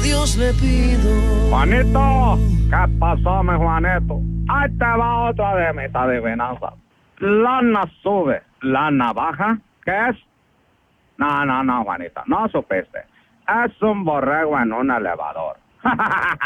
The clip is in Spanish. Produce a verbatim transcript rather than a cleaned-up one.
Dios le pido. Juanito, ¿qué pasó, mi Juanito? Ahí te va otra de mis adivinanzas. Lana sube, lana baja, ¿qué es? No, no, no, Juanito, no supiste. Es un borrego en un elevador.